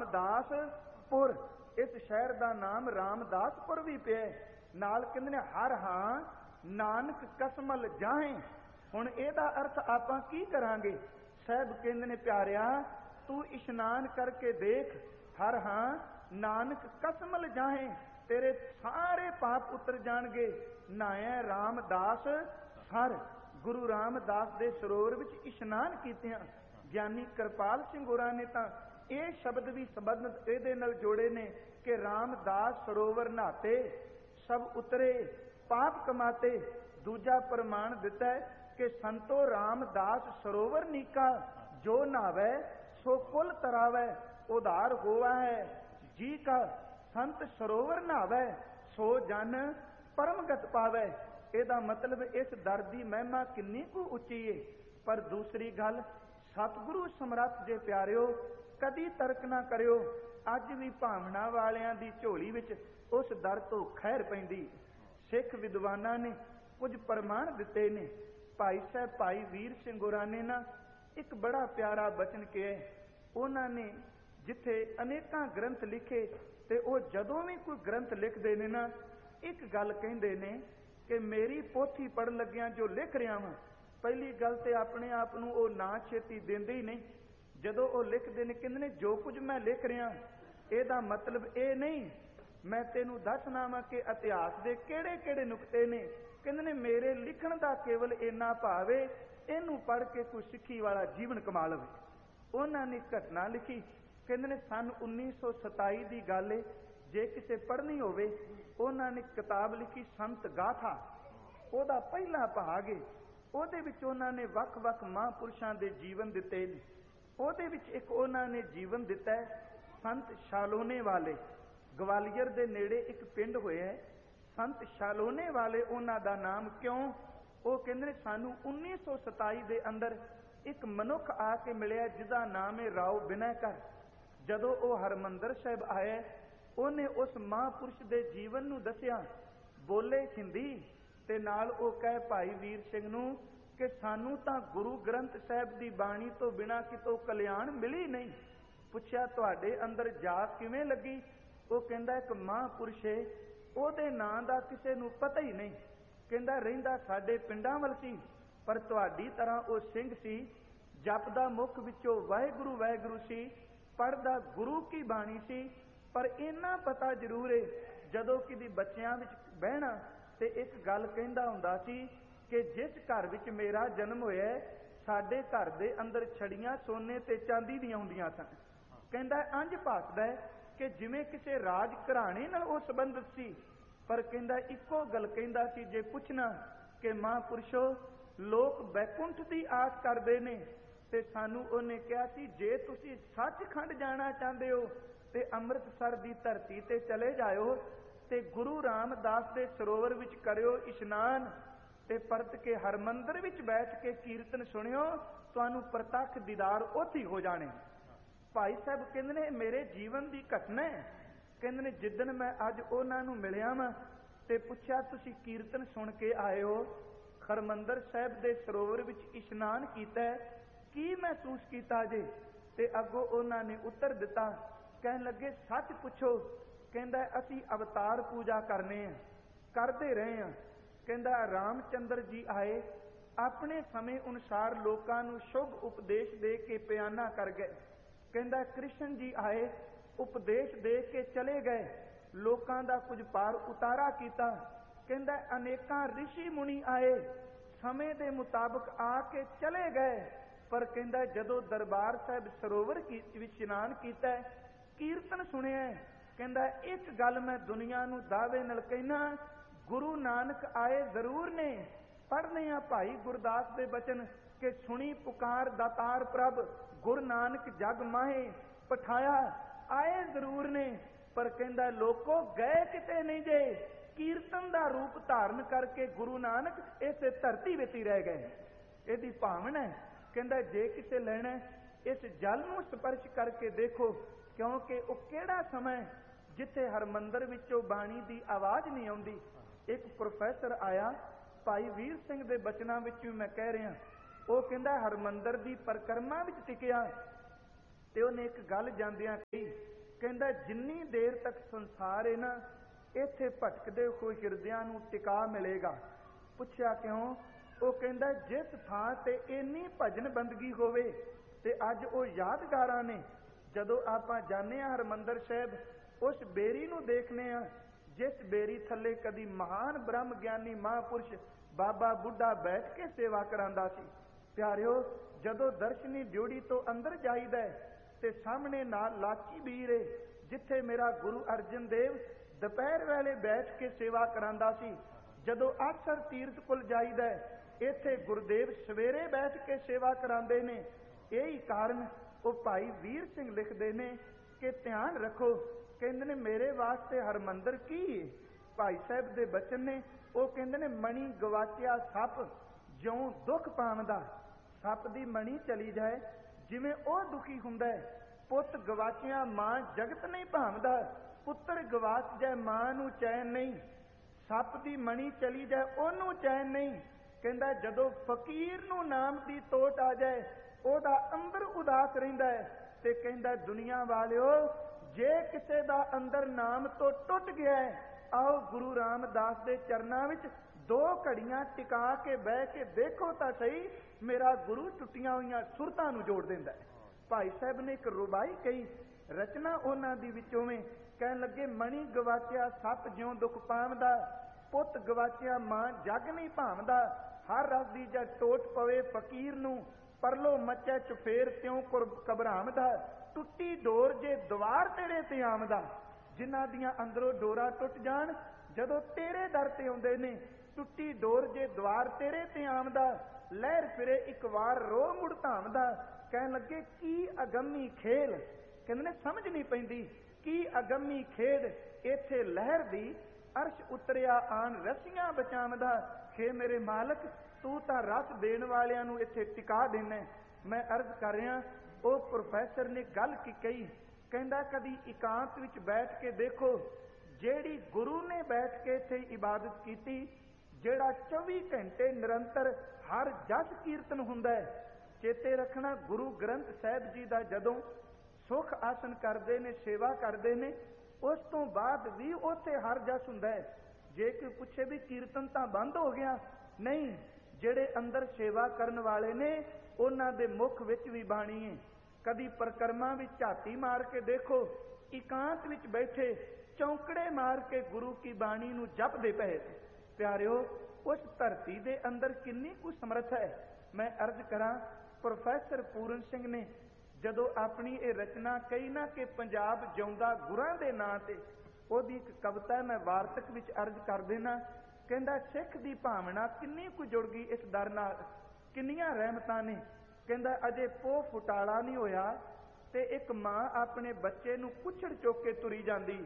ਰਾਮਦਾਸਪੁਰ। ਇਸ ਸ਼ਹਿਰ ਦਾ ਨਾਮ ਰਾਮਦਾਸਪੁਰ ਵੀ ਪਿਆ। ਨਾਲ ਕਹਿੰਦੇ ਨੇ ਹਰ ਹਾਂ ਨਾਨਕ ਕਸਮਲ ਜਾਹੇ। ਹੁਣ ਇਹਦਾ ਅਰਥ ਆਪਾਂ ਕੀ ਕਰਾਂਗੇ? ਸਾਹਿਬ ਕਹਿੰਦੇ ਨੇ ਪਿਆਰਿਆ, ਤੂੰ ਇਸ਼ਨਾਨ ਕਰਕੇ ਦੇਖ, ਹਰ ਹਾਂ ਨਾਨਕ ਕਸਮਲ ਜਾਹੇ, ਤੇਰੇ ਸਾਰੇ ਪਾਪ ਉਤਰ ਜਾਣਗੇ। ਨਾਇਆ ਰਾਮਦਾਸ ਸਰ, ਗੁਰੂ ਰਾਮਦਾਸ ਦੇ ਸਰੋਵਰ ਵਿੱਚ ਇਸ਼ਨਾਨ ਕੀਤਿਆਂ। ਗਿਆਨੀ ਕਿਰਪਾਲ ਸਿੰਘ ਹੋਰਾਂ ਨੇ ਤਾਂ ਇਹ ਸ਼ਬਦ ਵੀ ਸੰਬੰਧਿਤ ਇਹਦੇ ਨਾਲ ਜੋੜੇ ਨੇ ਕਿ ਰਾਮਦਾਸ ਸਰੋਵਰ ਨਹਾਤੇ ਸਭ ਉਤਰੇ ਪਾਪ ਕਮਾਤੇ। ਦੂਜਾ ਪ੍ਰਮਾਣ ਦਿੱਤਾ ਹੈ ਕਿ ਸੰਤੋ ਰਾਮਦਾਸ ਸਰੋਵਰ ਨੀਕਾ, ਜੋ ਨਹਾਵੇ ਸੋ ਕੁਲ ਤਰਾਵੇ, ਉਧਾਰ ਹੋਆ ਹੈ ਜੀ ਕਾ। ਸੰਤ ਸਰੋਵਰ ਨਹਾਵੇ ਸੋ ਜਨ ਪਰਮਗਤ ਪਾਵੇ। ਇਹਦਾ ਮਤਲਬ ਇਸ ਦਰ ਦੀ ਮਹਿਮਾ ਕਿੰਨੀ ਕੁ ਉੱਚੀ ਏ। ਪਰ ਦੂਸਰੀ ਗੱਲ, ਸਤਿਗੁਰੂ ਸਮਰੱਥ ਜੇ ਪਿਆਰਿਓ, ਕਦੀ ਤਰਕ ਨਾ ਕਰਿਓ। ਅੱਜ ਵੀ ਭਾਵਨਾ ਵਾਲਿਆਂ ਦੀ ਝੋਲੀ ਵਿੱਚ ਉਸ ਦਰ ਤੋਂ ਖੈਰ ਪੈਂਦੀ। ਸਿੱਖ ਵਿਦਵਾਨਾਂ ਨੇ ਕੁਝ ਪ੍ਰਮਾਣ ਦਿੱਤੇ ਨੇ। ਭਾਈ ਸਾਹਿਬ ਭਾਈ ਵੀਰ ਸਿੰਘ ਹੋਰਾਂ ਨੇ ਨਾ ਇੱਕ ਬੜਾ ਪਿਆਰਾ ਬਚਨ ਕਿਹਾ। ਉਹਨਾਂ ਨੇ ਜਿੱਥੇ ਅਨੇਕਾਂ ਗ੍ਰੰਥ ਲਿਖੇ ਤੇ ਉਹ ਜਦੋਂ ਵੀ ਕੋਈ ਗ੍ਰੰਥ ਲਿਖਦੇ ਨੇ ਨਾ, ਇੱਕ ਗੱਲ ਕਹਿੰਦੇ ਨੇ ਕਿ ਮੇਰੀ ਪੋਥੀ ਪੜ੍ਹਨ ਲੱਗਿਆਂ ਜੋ ਲਿਖ ਰਿਹਾ ਵਾਂ, ਪਹਿਲੀ ਗੱਲ ਤੇ ਆਪਣੇ ਆਪ ਨੂੰ ਉਹ ਨਾ ਛੇਤੀ ਦਿੰਦੇ ਹੀ ਨਹੀਂ। ਜਦੋਂ ਉਹ ਲਿਖਦੇ ਨੇ, ਕਹਿੰਦੇ ਨੇ ਜੋ ਕੁਝ ਮੈਂ ਲਿਖ ਰਿਹਾ ਇਹਦਾ ਮਤਲਬ ਇਹ ਨਹੀਂ ਮੈਂ ਤੈਨੂੰ ਦੱਸਣਾ ਵਾ ਕਿ ਇਤਿਹਾਸ ਦੇ ਕਿਹੜੇ ਕਿਹੜੇ ਨੁਕਤੇ ਨੇ। ਕਹਿੰਦੇ ਨੇ ਮੇਰੇ ਲਿਖਣ ਦਾ ਕੇਵਲ ਇੰਨਾ ਭਾਵ ਏ, ਇਹਨੂੰ ਪੜ੍ਹ ਕੇ ਕੋਈ ਸਿੱਖੀ ਵਾਲਾ ਜੀਵਨ ਕਮਾ ਲਵੇ। ਉਹਨਾਂ ਨੇ ਘਟਨਾ ਲਿਖੀ। ਕਹਿੰਦੇ ਨੇ ਸੰਨ ਉੱਨੀ ਸੌ ਸਤਾਈ ਦੀ ਗੱਲ ਏ। ਜੇ ਕਿਸੇ ਪੜ੍ਹਨੀ ਹੋਵੇ, ਉਹਨਾਂ ਨੇ ਕਿਤਾਬ ਲਿਖੀ ਸੰਤ ਗਾਥਾ, ਉਹਦਾ ਪਹਿਲਾ ਭਾਗ ਏ। ਉਹਦੇ ਵਿੱਚ ਉਹਨਾਂ ਨੇ ਵੱਖ ਵੱਖ ਮਹਾਂਪੁਰਸ਼ਾਂ ਦੇ ਜੀਵਨ ਦਿੱਤੇ ਨੇ। ਉਹਦੇ ਵਿੱਚ ਇੱਕ ਉਹਨਾਂ ਨੇ ਜੀਵਨ ਦਿੱਤਾ ਹੈ ਸੰਤ ਸ਼ਾਲੋਨੇ ਵਾਲੇ। ਗਵਾਲੀਅਰ ਦੇ ਨੇੜੇ ਇੱਕ ਪਿੰਡ ਹੋਇਆ ਹੈ ਸੰਤ ਸ਼ਾਲੋਨੇ ਵਾਲੇ। ਉਹਨਾਂ ਦਾ ਨਾਮ ਕਿਉਂ? ਉਹ ਕਹਿੰਦੇ ਨੇ ਸਾਨੂੰ ਉੱਨੀ ਸੌ ਸਤਾਈ ਦੇ ਅੰਦਰ ਇੱਕ ਮਨੁੱਖ ਆ ਕੇ ਮਿਲਿਆ ਜਿਹਦਾ ਨਾਮ ਹੈ ਰਾਓ ਬਿਨੈਕਰ। ਜਦੋਂ ਉਹ ਹਰਿਮੰਦਰ ਸਾਹਿਬ ਆਇਆ, ਉਹਨੇ ਉਸ ਮਹਾਂਪੁਰਸ਼ ਦੇ ਜੀਵਨ ਨੂੰ ਦੱਸਿਆ। ਬੋਲੇ ਹਿੰਦੀ ਤੇ ਨਾਲ ਉਹ ਕਹੇ ਭਾਈ ਵੀਰ ਸਿੰਘ ਨੂੰ ਕਿ ਸਾਨੂੰ ਤਾਂ ਗੁਰੂ ਗ੍ਰੰਥ ਸਾਹਿਬ ਦੀ ਬਾਣੀ ਤੋਂ ਬਿਨਾਂ ਕਿਤੋਂ ਕਲਿਆਣ ਮਿਲੀ ਨਹੀਂ। ਪੁੱਛਿਆ ਤੁਹਾਡੇ ਅੰਦਰ ਜਾਤ ਕਿਵੇਂ ਲੱਗੀ? ਉਹ ਕਹਿੰਦਾ ਇੱਕ ਮਹਾਂਪੁਰਸ਼ ਏ, ਉਹਦੇ ਨਾਂ ਦਾ ਕਿਸੇ ਨੂੰ ਪਤਾ ਹੀ ਨਹੀਂ। ਕਹਿੰਦਾ ਰਹਿੰਦਾ ਸਾਡੇ ਪਿੰਡਾਂ ਵੱਲ ਸੀ, ਪਰ ਤੁਹਾਡੀ ਤਰ੍ਹਾਂ ਉਹ ਸਿੰਘ ਸੀ, ਜਪਦਾ ਮੁਖ ਵਿੱਚੋਂ ਵਾਹਿਗੁਰੂ ਵਾਹਿਗੁਰੂ ਸੀ, ਪੜ੍ਹਦਾ ਗੁਰੂ ਕੀ ਬਾਣੀ ਸੀ। ਪਰ ਇੰਨਾ ਪਤਾ ਜ਼ਰੂਰ ਏ, ਜਦੋਂ ਕਿਤੇ ਬੱਚਿਆਂ ਵਿੱਚ ਬਹਿਣਾ ਤੇ ਇੱਕ ਗੱਲ ਕਹਿੰਦਾ ਹੁੰਦਾ ਸੀ ਕਿ ਜਿਸ ਘਰ ਵਿੱਚ ਮੇਰਾ ਜਨਮ ਹੋਇਆ, ਸਾਡੇ ਘਰ ਦੇ ਅੰਦਰ ਛੜੀਆਂ ਸੋਨੇ ਤੇ ਚਾਂਦੀ ਦੀਆਂ ਹੁੰਦੀਆਂ ਸਨ। ਕਹਿੰਦਾ ਇੰਝ ਭਾਸਦਾ ਕਿ ਜਿਵੇਂ ਕਿਸੇ ਰਾਜ ਘਰਾਣੇ ਨਾਲ ਉਹ ਸੰਬੰਧਿਤ ਸੀ। ਪਰ ਕਹਿੰਦਾ ਇੱਕੋ ਗੱਲ ਕਹਿੰਦਾ ਸੀ, ਜੇ ਪੁੱਛਣਾ ਕਿ ਮਹਾਂਪੁਰਸ਼ੋ ਲੋਕ ਬੈਕੁੰਠ ਦੀ ਆਸ ਕਰਦੇ ਨੇ, ਤੇ ਸਾਨੂੰ ਉਹਨੇ ਕਿਹਾ ਸੀ ਜੇ ਤੁਸੀਂ ਸੱਚਖੰਡ ਜਾਣਾ ਚਾਹੁੰਦੇ ਹੋ ਤੇ ਅੰਮ੍ਰਿਤਸਰ ਦੀ ਧਰਤੀ ਤੇ ਚਲੇ ਜਾਇਓ ਤੇ ਗੁਰੂ ਰਾਮਦਾਸ ਦੇ ਸਰੋਵਰ ਵਿੱਚ ਕਰਿਓ ਇਸ਼ਨਾਨ ਤੇ ਪਰਤ ਕੇ ਹਰਮੰਦਰ ਵਿੱਚ ਬੈਠ ਕੇ ਕੀਰਤਨ ਸੁਣਿਓ, ਤੁਹਾਨੂੰ ਪ੍ਰਤੱਖ ਦੀਦਾਰ ਉੱਥੇ ਹੀ ਹੋ ਜਾਣੇ। ਭਾਈ ਸਾਹਿਬ ਕਹਿੰਦੇ ਨੇ ਮੇਰੇ ਜੀਵਨ ਦੀ ਘਟਨਾ ਹੈ। ਕਹਿੰਦੇ ਨੇ ਜਿੱਦਣ ਮੈਂ ਅੱਜ ਉਹਨਾਂ ਨੂੰ ਮਿਲਿਆ ਵਾਂ ਤੇ ਪੁੱਛਿਆ ਤੁਸੀਂ ਕੀਰਤਨ ਸੁਣ ਕੇ ਆਏ ਹੋ, ਹਰਮੰਦਰ ਸਾਹਿਬ ਦੇ ਸਰੋਵਰ ਵਿੱਚ ਇਸ਼ਨਾਨ ਕੀਤਾ, ਕੀ ਮਹਿਸੂਸ ਕੀਤਾ ਜੇ? ਤੇ ਅੱਗੋਂ ਉਹਨਾਂ ਨੇ ਉੱਤਰ ਦਿੱਤਾ, ਕਹਿਣ ਲੱਗੇ ਸੱਚ ਪੁੱਛੋ। ਕਹਿੰਦਾ ਅਸੀਂ ਅਵਤਾਰ ਪੂਜਾ ਕਰਨੇ ਆ, ਕਰਦੇ ਰਹੇ ਆ। ਕਹਿੰਦਾ ਰਾਮਚੰਦਰ ਜੀ ਆਏ, ਆਪਣੇ ਸਮੇਂ ਅਨੁਸਾਰ ਲੋਕਾਂ ਨੂੰ ਸ਼ੁਭ ਉਪਦੇਸ਼ ਦੇ ਕੇ ਪਿਆਨਾ ਕਰ ਗਏ। ਕਹਿੰਦਾ ਕ੍ਰਿਸ਼ਨ ਜੀ ਆਏ, ਉਪਦੇਸ਼ ਦੇ ਕੇ ਚਲੇ ਗਏ, ਲੋਕਾਂ ਦਾ ਕੁਝ ਪਾਰ ਉਤਾਰਾ ਕੀਤਾ। ਕਹਿੰਦਾ ਅਨੇਕਾਂ ਰਿਸ਼ੀ ਮੁਨੀ ਆਏ, ਸਮੇਂ ਦੇ ਮੁਤਾਬਕ ਆ ਕੇ ਚਲੇ ਗਏ। ਪਰ ਕਹਿੰਦਾ ਜਦੋਂ ਦਰਬਾਰ ਸਾਹਿਬ ਸਰੋਵਰ ਵਿੱਚ ਇਸ਼ਨਾਨ ਕੀਤਾ, ਕੀਰਤਨ ਸੁਣਿਆ, ਕਹਿੰਦਾ ਇੱਕ ਗੱਲ ਮੈਂ ਦੁਨੀਆ ਨੂੰ ਦਾਅਵੇ ਨਾਲ ਕਹਿਣਾ, ਗੁਰੂ ਨਾਨਕ ਆਏ ਜ਼ਰੂਰ ਨੇ। ਪੜ੍ਹਨੇ ਆ ਭਾਈ ਗੁਰਦਾਸ ਦੇ ਬਚਨ ਕਿ ਸੁਣੀ ਪੁਕਾਰ ਦਾਤਾਰ ਪ੍ਰਭ, ਗੁਰੂ ਨਾਨਕ ਜਗ ਮਾਹੇ ਪਠਾਇਆ। ਆਏ ਜ਼ਰੂਰ ਨੇ, ਪਰ ਕਹਿੰਦਾ ਲੋਕੋ ਗਏ ਕਿਤੇ ਨਹੀਂ ਜੇ, ਕੀਰਤਨ ਦਾ ਰੂਪ ਧਾਰਨ ਕਰਕੇ ਗੁਰੂ ਨਾਨਕ ਇਸੇ ਧਰਤੀ ਵਿੱਚ ਹੀ ਰਹਿ ਗਏ। ਇਹਦੀ ਭਾਵਨਾ ਹੈ। ਕਹਿੰਦਾ ਜੇ ਕਿਸੇ ਲੈਣਾ ਇਸ ਜਲ ਨੂੰ ਸਪਰਸ਼ ਕਰਕੇ ਦੇਖੋ, ਕਿਉਂਕਿ ਉਹ ਕਿਹੜਾ ਸਮਾਂ ਜਿੱਥੇ ਹਰਮੰਦਰ ਵਿੱਚੋਂ ਬਾਣੀ ਦੀ ਆਵਾਜ਼ ਨਹੀਂ ਆਉਂਦੀ। ਇੱਕ ਪ੍ਰੋਫੈਸਰ ਆਇਆ, ਭਾਈ ਵੀਰ ਸਿੰਘ ਦੇ ਬਚਨਾਂ ਵਿੱਚ ਵੀ ਮੈਂ ਕਹਿ ਰਿਹਾ, ਉਹ ਕਹਿੰਦਾ ਹਰਮੰਦਰ ਦੀ ਪਰਿਕਰਮਾ ਵਿੱਚ ਟਿਕਿਆ ਤੇ ਉਹਨੇ ਇੱਕ ਗੱਲ ਜਾਂਦਿਆਂ ਕਹੀ, ਕਹਿੰਦਾ ਜਿੰਨੀ ਦੇਰ ਤੱਕ ਸੰਸਾਰ ਹੈ ਨਾ, ਇੱਥੇ ਭਟਕਦੇ ਹੋਏ ਹਿਰਦਿਆਂ ਨੂੰ ਟਿਕਾ ਮਿਲੇਗਾ। ਪੁੱਛਿਆ ਕਿਉਂ? ਉਹ ਕਹਿੰਦਾ ਜਿਸ ਥਾਂ ਤੇ ਇੰਨੀ ਭਜਨ ਬੰਦਗੀ ਹੋਵੇ ਤੇ ਅੱਜ ਉਹ ਯਾਦਗਾਰਾਂ ਨੇ। ਜਦੋਂ ਆਪਾਂ ਜਾਂਦੇ ਹਾਂ ਹਰਿਮੰਦਰ ਸਾਹਿਬ, ਉਸ ਬੇਰੀ ਨੂੰ ਦੇਖਦੇ ਹਾਂ ਜਿਸ ਬੇਰੀ ਥੱਲੇ ਕਦੀ ਮਹਾਨ ਬ੍ਰਹਮ ਗਿਆਨੀ ਮਹਾਂਪੁਰਸ਼ ਬਾਬਾ ਬੁੱਢਾ ਬੈਠ ਕੇ ਸੇਵਾ ਕਰਾਂਦਾ ਸੀ। ਪਿਆਰਿਓ, ਜਦੋਂ ਦਰਸ਼ਨੀ ਡਿਊਟੀ ਤੋਂ ਅੰਦਰ ਜਾਈਦਾ ਤੇ ਸਾਹਮਣੇ ਨਾਲ ਲਾਚੀ ਬੀਰ ਏ, ਜਿੱਥੇ ਮੇਰਾ ਗੁਰੂ ਅਰਜਨ ਦੇਵ ਦੁਪਹਿਰ ਵੇਲੇ ਬੈਠ ਕੇ ਸੇਵਾ ਕਰਾਂਦਾ ਸੀ। ਜਦੋਂ ਆਸਰ ਤੀਰਥ ਕੋਲ ਜਾਈਦਾ, ਇੱਥੇ ਗੁਰਦੇਵ ਸਵੇਰੇ ਬੈਠ ਕੇ ਸੇਵਾ ਕਰਾਉਂਦੇ ਨੇ। ਇਹੀ ਕਾਰਨ ਉਹ ਭਾਈ ਵੀਰ ਸਿੰਘ ਲਿਖਦੇ ਨੇ ਕਿ ਧਿਆਨ ਰੱਖੋ, ਕਹਿੰਦੇ ਨੇ ਮੇਰੇ ਵਾਸਤੇ ਹਰਮੰਦਰ ਕੀ ਹੈ। ਭਾਈ ਸਾਹਿਬ ਦੇ ਬਚਨ ਨੇ, ਉਹ ਕਹਿੰਦੇ ਨੇ ਮਣੀ ਗਵਾਚਿਆ ਸੱਪ ਜਿਉਂ ਦੁੱਖ ਪਾਵੰਦਾ। ਸੱਪ ਦੀ ਮਣੀ ਚਲੀ ਜਾਏ ਜਿਵੇਂ ਉਹ ਦੁਖੀ ਹੁੰਦਾ ਹੈ। ਪੁੱਤ ਗਵਾਚਿਆ ਮਾਂ ਜਗਤ ਨਹੀਂ ਭਾਂਵਦਾ, ਪੁੱਤਰ ਗਵਾਚ ਜਾਏ ਮਾਂ ਨੂੰ ਚੈਨ ਨਹੀਂ, ਸੱਪ ਦੀ ਮਣੀ ਚਲੀ ਜਾਏ ਉਹਨੂੰ ਚੈਨ ਨਹੀਂ। ਕਹਿੰਦਾ ਜਦੋਂ ਫਕੀਰ ਨੂੰ ਨਾਮ ਦੀ ਤੋਟ ਆ ਜਾਏ ਉਹਦਾ ਅੰਦਰ ਉਦਾਸ ਰਹਿੰਦਾ ਹੈ। ਤੇ ਕਹਿੰਦਾ ਦੁਨੀਆ ਵਾਲਿਓ, ਜੇ ਕਿਸੇ ਦਾ ਅੰਦਰ ਨਾਮ ਤੋਂ ਟੁੱਟ ਗਿਆ ਹੈ, ਆਓ ਗੁਰੂ ਰਾਮਦਾਸ ਦੇ ਚਰਨਾਂ ਵਿੱਚ ਦੋ ਘੜੀਆਂ ਟਿਕਾ ਕੇ ਬਹਿ ਕੇ ਦੇਖੋ ਤਾਂ ਸਹੀ, ਮੇਰਾ ਗੁਰੂ ਟੁੱਟੀਆਂ ਹੋਈਆਂ ਸੁਰਤਾਂ ਨੂੰ ਜੋੜ ਦਿੰਦਾ ਹੈ। ਭਾਈ ਸਾਹਿਬ ਨੇ ਇੱਕ ਰੁਬਾਈ ਕਹੀ, ਰਚਨਾ ਉਹਨਾਂ ਦੀ ਵਿੱਚੋਂ ਵਿੱਚ ਕਹਿਣ ਲੱਗੇ, ਮਣੀ ਗਵਾਚਿਆ ਸੱਪ ਜਿਉਂ ਦੁੱਖ ਪਾਵਦਾ, ਪੁੱਤ ਗਵਾਚਿਆ ਮਾਂ ਜਗ ਨਹੀਂ ਭਾਂਵਦਾ। ਹਰ ਰਸ ਦੀ ਜਦ ਟੋਟ ਪਵੇ ਫਕੀਰ ਨੂੰ, ਪਰਲੋ ਮੱਚੈ ਚੁਫੇਰ ਤਿਉਂ ਘਬਰਾਵਦਾ। ਟੁੱਟੀ ਡੋਰ ਜੇ ਦੁਆਰ ਤੇਰੇ ਤੇ ਆਮਦਾ, ਜਿਨ੍ਹਾਂ ਦੀਆਂ ਅੰਦਰੋਂ ਡੋਰਾਂ ਟੁੱਟ ਜਾਣ ਜਦੋਂ ਤੇਰੇ ਦਰ ਤੇ ਆਉਂਦੇ ਨੇ, ਟੁੱਟੀ ਡੋਰ ਜੇ ਦੁਆਰ ਤੇਰੇ ਤੇ ਆਮਦਾ, ਲਹਿਰ ਫਿਰੇ ਇੱਕ ਵਾਰ ਰੋ ਮੁੜ ਧਾਮਦਾ। ਕਹਿਣ ਲੱਗੇ ਕੀ ਅਗੰਮੀ ਖੇਲ, ਕਹਿੰਦੇ ਨੇ ਸਮਝ ਨਹੀਂ ਪੈਂਦੀ ਕੀ ਅਗੰਮੀ ਖੇਡ, ਇੱਥੇ ਲਹਿਰ ਦੀ ਅਰਸ਼ ਉਤਰਿਆ ਆਨ ਰਸੀਆਂ ਬਚਾਵਦਾ। ਖੇ ਮੇਰੇ ਮਾਲਕ ਤੂੰ ਤਾਂ ਰਸ ਦੇਣ ਵਾਲਿਆਂ ਨੂੰ ਇੱਥੇ ਟਿਕਾ ਦੇਣਾ। ਮੈਂ ਅਰਜ਼ ਕਰ ਰਿਹਾ, ਉਹ ਪ੍ਰੋਫੈਸਰ ਨੇ ਗੱਲ ਕੀ ਕਹੀ, ਕਹਿੰਦਾ ਕਦੀ ਇਕਾਂਤ ਵਿੱਚ ਬੈਠ ਕੇ ਦੇਖੋ, ਜਿਹੜੀ ਗੁਰੂ ਨੇ ਬੈਠ ਕੇ ਇੱਥੇ ਇਬਾਦਤ ਕੀਤੀ, ਜਿਹੜਾ ਚੌਵੀ ਘੰਟੇ ਨਿਰੰਤਰ ਹਰ ਜਸ ਕੀਰਤਨ ਹੁੰਦਾ ਹੈ। ਚੇਤੇ ਰੱਖਣਾ, ਗੁਰੂ ਗ੍ਰੰਥ ਸਾਹਿਬ ਜੀ ਦਾ ਜਦੋਂ ਸੁਖ ਆਸਨ ਕਰਦੇ ਨੇ, ਸੇਵਾ ਕਰਦੇ ਨੇ, ਉਸ ਤੋਂ ਬਾਅਦ ਵੀ ਉੱਥੇ ਹਰ ਜਸ ਹੁੰਦਾ ਹੈ। ਜੇ ਕੋਈ ਪੁੱਛੇ ਵੀ ਕੀਰਤਨ ਤਾਂ ਬੰਦ ਹੋ ਗਿਆ, ਨਹੀਂ, ਜਿਹੜੇ ਅੰਦਰ ਸੇਵਾ ਕਰਨ ਵਾਲੇ ਨੇ ਉਹਨਾਂ ਦੇ ਮੁਖ ਵਿੱਚ ਵੀ ਬਾਣੀ ਹੈ। ਕਦੀ ਪਰਕਰਮਾਂ ਵਿੱਚ ਝਾਤੀ ਮਾਰ ਕੇ ਦੇਖੋ, ਇਕਾਂਤ ਵਿੱਚ ਬੈਠੇ ਚੌਂਕੜੇ ਮਾਰ ਕੇ ਗੁਰੂ ਕੀ ਬਾਣੀ ਨੂੰ ਜਪਦੇ ਪਏ। ਪਿਆਰਿਓ, ਉਸ ਧਰਤੀ ਦੇ ਅੰਦਰ ਕਿੰਨੀ ਕੁ ਸਮਰੱਥ ਹੈ। ਮੈਂ ਅਰਜ਼ ਕਰਾਂ, ਪ੍ਰੋਫੈਸਰ ਪੂਰਨ ਸਿੰਘ ਨੇ ਜਦੋਂ ਆਪਣੀ ਇਹ ਰਚਨਾ ਕਹੀ ਨਾ ਕਿ ਪੰਜਾਬ ਜਿਉਂਦਾ ਗੁਰਾਂ ਦੇ ਨਾਂ ਤੇ, ਉਹਦੀ ਇੱਕ ਕਵਿਤਾ ਮੈਂ ਵਾਰਤਕ ਵਿੱਚ ਅਰਜ਼ ਕਰ ਦੇਣਾ। ਕਹਿੰਦਾ ਸਿੱਖ ਦੀ ਭਾਵਨਾ ਕਿੰਨੀ ਕੁ ਜੁੜ ਗਈ ਇਸ ਦਰ ਨਾਲ, ਕਿੰਨੀਆਂ ਰਹਿਮਤਾਂ ਨੇ। ਕਹਿੰਦਾ ਅਜੇ ਪੋਹ ਫੁਟਾਲਾ ਨਹੀਂ ਹੋਇਆ ਤੇ ਇੱਕ ਮਾਂ ਆਪਣੇ ਬੱਚੇ ਨੂੰ ਕੁੱਛੜ ਚੁੱਕ ਕੇ ਤੁਰੀ ਜਾਂਦੀ।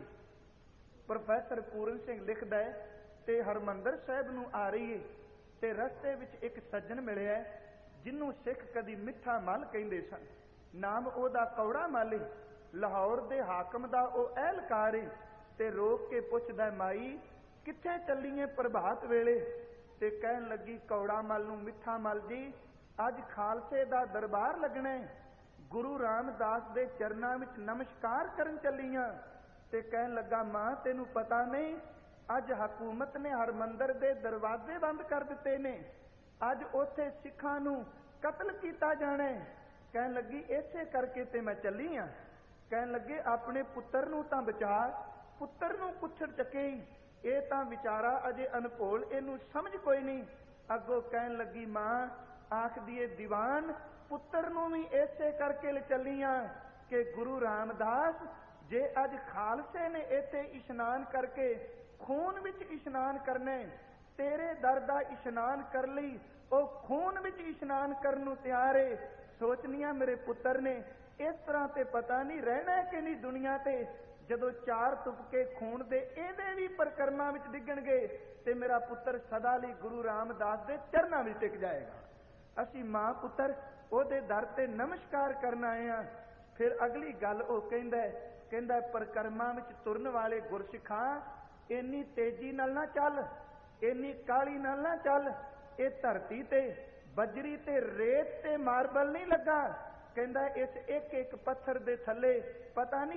ਪ੍ਰੋਫੈਸਰ ਪੂਰਨ ਸਿੰਘ ਲਿਖਦਾ ਹੈ, ਤੇ ਹਰਮੰਦਰ ਸਾਹਿਬ ਨੂੰ ਆ ਰਹੀ ਹੈ ਤੇ ਰਸਤੇ ਵਿੱਚ ਇੱਕ ਸੱਜਣ ਮਿਲਿਆ ਜਿਹਨੂੰ ਸਿੱਖ ਕਦੀ ਮਿੱਠਾ ਮੱਲ ਕਹਿੰਦੇ ਸਨ। ਨਾਮ ਉਹਦਾ ਕੌੜਾ ਮੱਲ ਏ, ਲਾਹੌਰ ਦੇ ਹਾਕਮ ਦਾ ਉਹ ਅਹਿਲਕਾਰ ਏ। ਤੇ ਰੋਕ ਕੇ ਪੁੱਛਦਾ, ਮਾਈ ਕਿੱਥੇ ਚੱਲੀਏ ਪ੍ਰਭਾਤ ਵੇਲੇ? ਤੇ ਕਹਿਣ ਲੱਗੀ ਕੌੜਾ ਮੱਲ ਨੂੰ, ਮਿੱਠਾ ਮੱਲ ਜੀ ਅੱਜ ਖਾਲਸੇ ਦਾ ਦਰਬਾਰ ਲੱਗਣਾ ਹੈ, ਗੁਰੂ ਰਾਮਦਾਸ ਦੇ ਚਰਨਾਂ ਵਿੱਚ ਨਮਸਕਾਰ ਕਰਨ ਚੱਲੀਆਂ। ਤੇ ਕਹਿਣ ਲੱਗਾ, ਮਾਂ ਤੈਨੂੰ ਪਤਾ ਨਹੀਂ ਅੱਜ ਹਕੂਮਤ ਨੇ ਹਰਮੰਦਰ ਦੇ ਦਰਵਾਜ਼ੇ ਬੰਦ ਕਰ ਦਿੱਤੇ ਨੇ, ਅੱਜ ਉੱਥੇ ਸਿੱਖਾਂ ਨੂੰ ਕਤਲ ਕੀਤਾ ਜਾਣਾ। ਕਹਿਣ ਲੱਗੀ ਇਸੇ ਕਰਕੇ ਤੇ ਮੈਂ ਚੱਲੀ ਆ। ਕਹਿਣ ਲੱਗੇ ਆਪਣੇ ਪੁੱਤਰ ਨੂੰ ਤਾਂ ਬਚਾ, ਪੁੱਤਰ ਨੂੰ ਕੁੱਛੜ ਚੱਕੇ, ਇਹ ਤਾਂ ਵਿਚਾਰਾ ਅਜੇ ਅਨਭੋਲ, ਇਹਨੂੰ ਸਮਝ ਕੋਈ ਨਹੀਂ। ਅੱਗੋਂ ਕਹਿਣ ਲੱਗੀ, ਮਾਂ ਆਖਦੀ ਏ ਦੀਵਾਨ, ਪੁੱਤਰ ਨੂੰ ਵੀ ਇਸੇ ਕਰਕੇ ਲੈ ਚੱਲੀਆਂ ਕਿ ਗੁਰੂ ਰਾਮਦਾਸ ਜੇ ਅੱਜ ਖਾਲਸੇ ਨੇ ਇੱਥੇ ਇਸ਼ਨਾਨ ਕਰਕੇ ਖੂਨ ਵਿੱਚ ਇਸ਼ਨਾਨ ਕਰਨੇ, ਤੇਰੇ ਦਰ ਦਾ ਇਸ਼ਨਾਨ ਕਰ ਲਈ ਉਹ ਖੂਨ ਵਿੱਚ ਇਸ਼ਨਾਨ ਕਰਨ ਨੂੰ ਤਿਆਰ ਏ। ਸੋਚਨੀਆਂ ਮੇਰੇ ਪੁੱਤਰ ਨੇ ਇਸ ਤਰ੍ਹਾਂ ਤੇ ਪਤਾ ਨਹੀਂ ਰਹਿਣਾ ਕਿ ਨਹੀਂ ਦੁਨੀਆ ਤੇ, ਜਦੋਂ ਚਾਰ ਤੁਪਕੇ ਖੂਨ ਦੇ ਇਹਦੇ ਵੀ ਪਰਕਰਮਾਂ ਵਿੱਚ ਡਿੱਗਣਗੇ ਤੇ ਮੇਰਾ ਪੁੱਤਰ ਸਦਾ ਲਈ ਗੁਰੂ ਰਾਮਦਾਸ ਦੇ ਚਰਨਾਂ ਵਿੱਚ ਟਿਕ ਜਾਏਗਾ। ਅਸੀਂ ਮਾਂ ਪੁੱਤਰ ਉਹਦੇ ਦਰ ਤੇ ਨਮਸਕਾਰ ਕਰਨ ਆਏ ਆ। ਫਿਰ ਅਗਲੀ ਗੱਲ ਉਹ ਕਹਿੰਦਾ ਕਹਿੰਦਾ ਪਰਕਰਮਾਂ ਵਿੱਚ ਤੁਰਨ ਵਾਲੇ ਗੁਰਸਿੱਖਾਂ, ਇੰਨੀ ਤੇਜ਼ੀ ਨਾਲ ਨਾ ਚੱਲ, ਇੰਨੀ ਕਾਹਲੀ ਨਾਲ ਨਾ ਚੱਲ, ਇਹ ਧਰਤੀ ਤੇ ਬਜਰੀ ਤੇ ਰੇਤ ਤੇ ਮਾਰਬਲ ਨਹੀਂ ਲੱਗਾ। ਕਹਿੰਦਾ ਇਸ ਇੱਕ ਇੱਕ ਪੱਥਰ ਦੇ ਥੱਲੇ ਪਤਾ ਨਹੀਂ